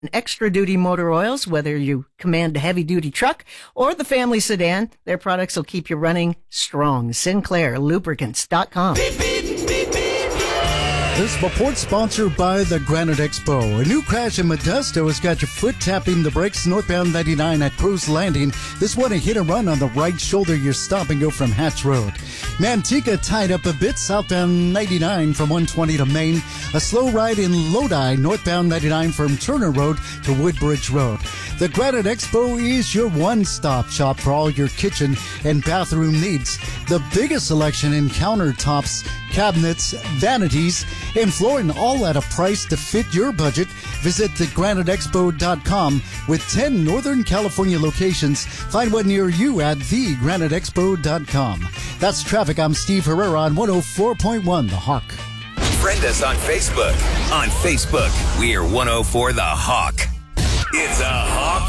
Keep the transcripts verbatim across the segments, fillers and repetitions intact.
extra-duty motor oils, whether you command a heavy-duty truck or the family sedan, their products will keep you running strong. Sinclair Lubricants dot com. Beep, beep, beep, beep, yeah. This report sponsored by the Granite Expo. A new crash in Modesto has got your foot tapping the brakes northbound ninety-nine at Cruz Landing. This one a hit and run on the right shoulder. You're stop and go from Hatch Road. Manteca tied up a bit southbound ninety-nine from one twenty to Maine. A slow ride in Lodi northbound ninety-nine from Turner Road to Woodbridge Road. The Granite Expo is your one-stop shop for all your kitchen and bathroom needs. The biggest selection in countertops, cabinets, vanities, and flooring, all at a price to fit your budget. Visit the granite expo dot com. With ten Northern California locations, find one near you at the granite expo dot com. That's traffic. I'm Steve Herrera on one oh four point one The Hawk. Friend us on Facebook. On Facebook, we're one oh four The Hawk. It's a Hawk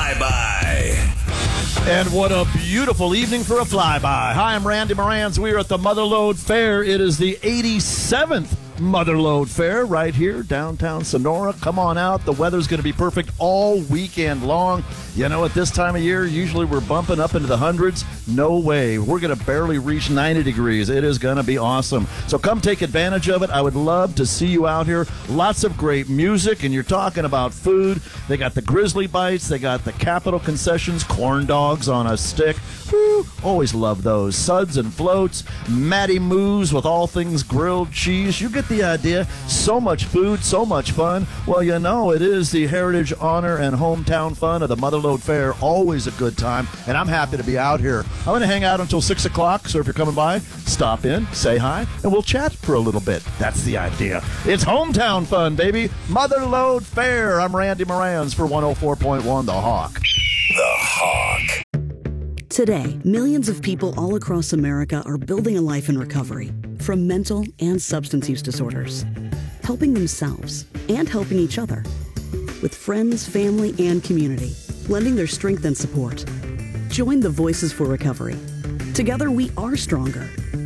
Flyby. And what a beautiful evening for a flyby. Hi, I'm Randy Morans. We are at the Motherlode Fair. It is the eighty-seventh Motherlode Fair right here, downtown Sonora. Come on out. The weather's going to be perfect all weekend long. You know, at this time of year, usually we're bumping up into the hundreds. No way. We're going to barely reach ninety degrees. It is going to be awesome. So come take advantage of it. I would love to see you out here. Lots of great music, and you're talking about food. They got the Grizzly Bites. They got the Capital Concessions, corn dogs on a stick. Woo, always love those. Suds and floats, Matty Moos with all things grilled cheese. You get the idea. So much food, so much fun. Well, you know, it is the Heritage, Honor, and Hometown Fun of the Motherlode Fair. Always a good time, and I'm happy to be out here. I'm going to hang out until six o'clock, so if you're coming by, stop in, say hi, and we'll chat for a little bit. That's the idea. It's hometown fun, baby. Motherlode Fair. I'm Randy Morans for one oh four point one The Hawk. The Hawk. Today, millions of people all across America are building a life in recovery from mental and substance use disorders, helping themselves and helping each other with friends, family, and community, lending their strength and support. Join the Voices for Recovery. Together, we are stronger.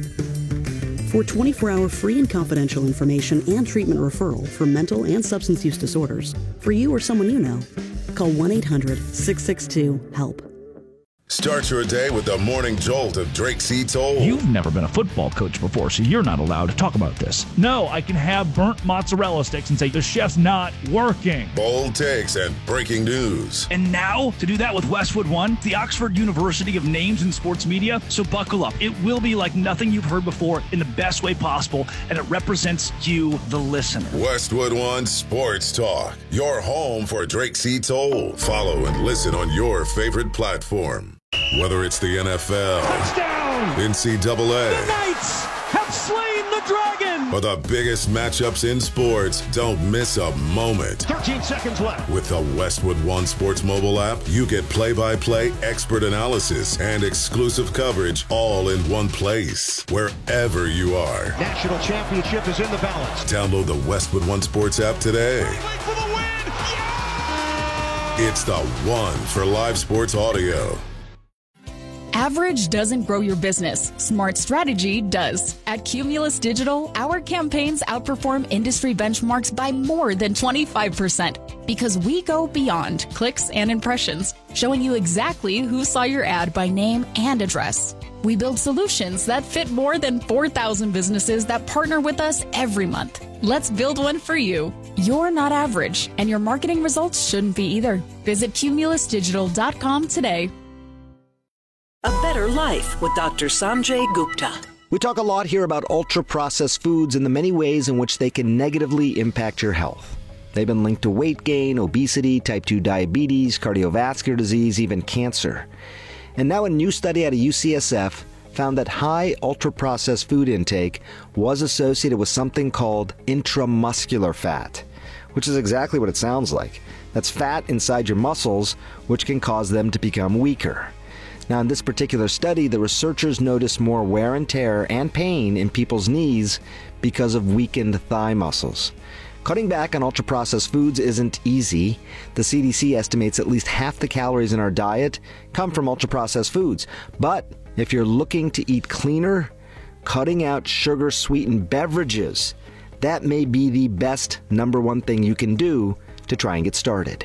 For twenty-four hour free and confidential information and treatment referral for mental and substance use disorders, for you or someone you know, call one eight hundred six six two HELP. Start your day with the morning jolt of Drake C. Toll. You've never been a football coach before, so you're not allowed to talk about this. No, I can have burnt mozzarella sticks and say the chef's not working. Bold takes and breaking news. And now, to do that with Westwood One, the Oxford University of Names in Sports Media. So buckle up. It will be like nothing you've heard before in the best way possible, and it represents you, the listener. Westwood One Sports Talk, your home for Drake C. Toll. Follow and listen on your favorite platform. Whether it's the N F L, Touchdown! N C double A, the Knights have slain the dragon! Or the biggest matchups in sports, don't miss a moment. thirteen seconds left. With the Westwood One Sports mobile app, you get play-by-play expert analysis and exclusive coverage all in one place, wherever you are. National championship is in the balance. Download the Westwood One Sports app today. For the win! Yeah! It's the one for live sports audio. Average doesn't grow your business. Smart strategy does. At Cumulus Digital, our campaigns outperform industry benchmarks by more than twenty-five percent because we go beyond clicks and impressions, showing you exactly who saw your ad by name and address. We build solutions that fit more than four thousand businesses that partner with us every month. Let's build one for you. You're not average, and your marketing results shouldn't be either. Visit cumulus digital dot com today. A Better Life with Doctor Sanjay Gupta. We talk a lot here about ultra-processed foods and the many ways in which they can negatively impact your health. They've been linked to weight gain, obesity, type two diabetes, cardiovascular disease, even cancer. And now a new study out of U C S F found that high ultra-processed food intake was associated with something called intramuscular fat, which is exactly what it sounds like. That's fat inside your muscles, which can cause them to become weaker. Now, in this particular study, the researchers noticed more wear and tear and pain in people's knees because of weakened thigh muscles. Cutting back on ultra-processed foods isn't easy. The C D C estimates at least half the calories in our diet come from ultra-processed foods. But if you're looking to eat cleaner, cutting out sugar-sweetened beverages, that may be the best number one thing you can do to try and get started.